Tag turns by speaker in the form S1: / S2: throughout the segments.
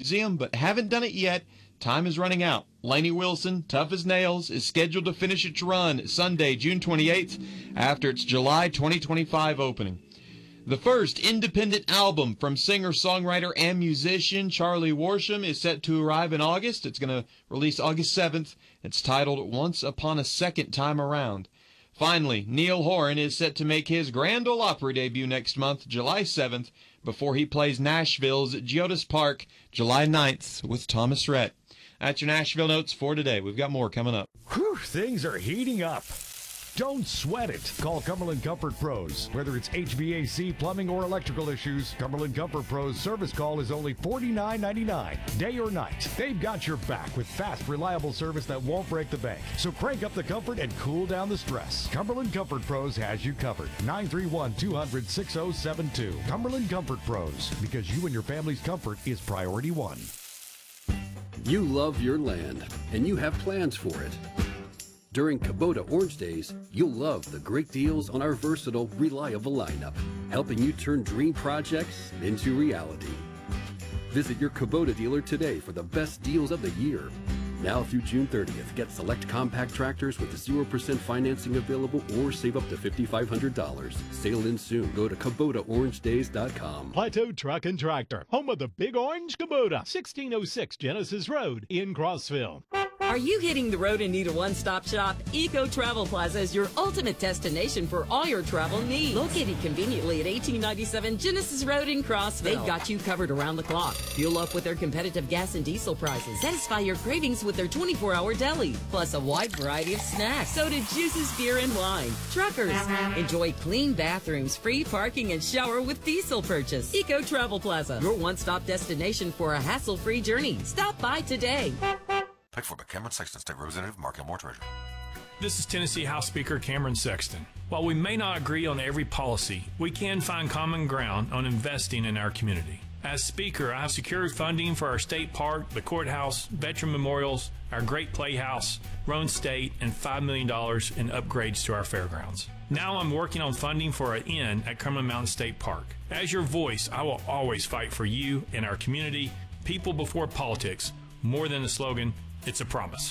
S1: Museum, but haven't done it yet. Time is running out. Lainey Wilson, Tough as Nails, is scheduled to finish its run Sunday, June 28th, after its July 2025 opening. The first independent album from singer-songwriter and musician Charlie Worsham is set to arrive in August. It's going to release August 7th. It's titled Once Upon a Second Time Around. Finally, Neil Horan is set to make his Grand Ole Opry debut next month, July 7th, before he plays Nashville's Geodis Park, July 9th, with Thomas Rhett. That's your Nashville notes for today. We've got more coming up.
S2: Whew, things are heating up. Don't sweat it. Call Cumberland Comfort Pros. Whether it's HVAC, plumbing, or electrical issues, Cumberland Comfort Pros service call is only $49.99, day or night. They've got your back with fast, reliable service that won't break the bank. So crank up the comfort and cool down the stress. Cumberland Comfort Pros has you covered. 931-200-6072. Cumberland Comfort Pros, because you and your family's comfort is priority one.
S3: You love your land, and you have plans for it. During Kubota Orange Days, you'll love the great deals on our versatile, reliable lineup, helping you turn dream projects into reality. Visit your Kubota dealer today for the best deals of the year. Now through June 30th, get select compact tractors with 0% financing available or save up to $5,500. Sale ends soon. Go to KubotaOrangeDays.com.
S4: Plateau Truck and Tractor, home of the Big Orange Kubota, 1606 Genesis Road in Crossville.
S5: Are you hitting the road and need a one-stop shop? Eco Travel Plaza is your ultimate destination for all your travel needs. Located conveniently at 1897 Genesis Road in Crossville. They've got you covered around the clock. Fuel up with their competitive gas and diesel prices. Satisfy your cravings with their 24-hour deli, plus a wide variety of snacks, soda, juices, beer, and wine. Truckers, enjoy clean bathrooms, free parking, and shower with diesel purchase. Eco Travel Plaza, your one-stop destination for a hassle-free journey. Stop by today.
S6: Paid for by Cameron Sexton, State Representative Mark Elmore, Treasurer.
S7: This is Tennessee House Speaker Cameron Sexton. While we may not agree on every policy, we can find common ground on investing in our community. As Speaker, I have secured funding for our state park, the courthouse, veteran memorials, our great playhouse, Roan State, and $5 million in upgrades to our fairgrounds. Now I'm working on funding for an inn at Cumberland Mountain State Park. As your voice, I will always fight for you and our community, people before politics. More than a slogan, it's a promise.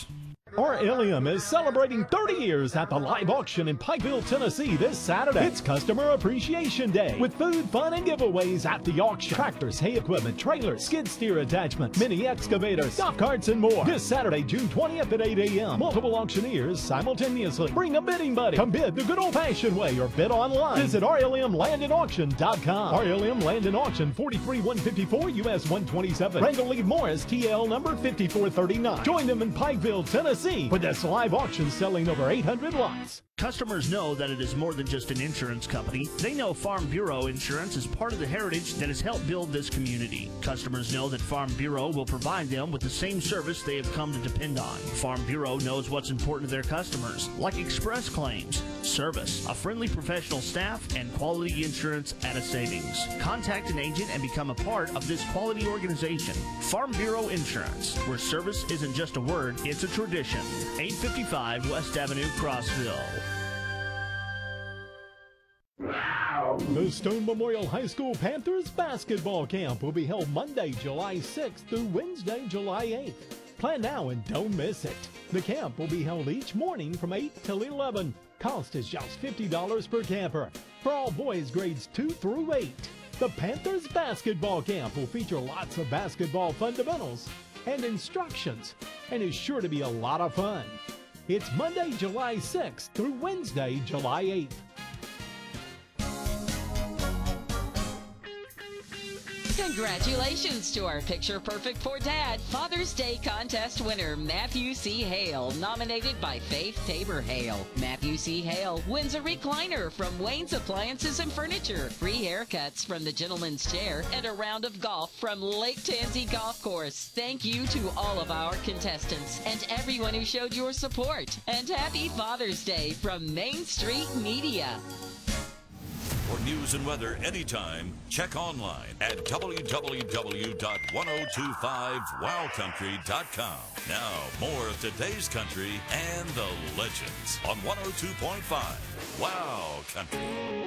S4: RLM is celebrating 30 years at the live auction in Pikeville, Tennessee this Saturday. It's Customer Appreciation Day with food, fun, and giveaways at the auction. Tractors, hay equipment, trailers, skid steer attachments, mini excavators, golf carts, and more. This Saturday, June 20th at 8 a.m. Multiple auctioneers simultaneously. Bring a bidding buddy. Come bid the good old-fashioned way or bid online. Visit RLMLandandAuction.com. RLM Land and Auction, 43154 US 127. Randall Lee Morris, TL number 5439. Join them in Pikeville, Tennessee, for this live auction selling over 800 lots.
S8: Customers know that it is more than just an insurance company. They know Farm Bureau Insurance is part of the heritage that has helped build this community. Customers know that Farm Bureau will provide them with the same service they have come to depend on. Farm Bureau knows what's important to their customers, like express claims, service, a friendly professional staff, and quality insurance at a savings. Contact an agent and become a part of this quality organization. Farm Bureau Insurance, where service isn't just a word, it's a tradition. 855 West Avenue, Crossville.
S4: The Stone Memorial High School Panthers basketball camp will be held Monday, July 6th through Wednesday, July 8th. Plan now and don't miss it. The camp will be held each morning from 8 till 11. Cost is just $50 per camper for all boys grades 2 through 8. The Panthers basketball camp will feature lots of basketball fundamentals and instructions and is sure to be a lot of fun. It's Monday, July 6th through Wednesday, July 8th.
S9: Congratulations to our Picture Perfect for Dad Father's Day contest winner, Matthew C. Hale, nominated by Faith Tabor Hale. Matthew C. Hale wins a recliner from Wayne's Appliances and Furniture, free haircuts from the Gentleman's Chair, and a round of golf from Lake Tansy Golf Course. Thank you to all of our contestants and everyone who showed your support. And happy Father's Day from Main Street Media.
S10: For news and weather anytime, check online at www.1025wowcountry.com. Now, more of today's country and the legends on 102.5 Wow Country.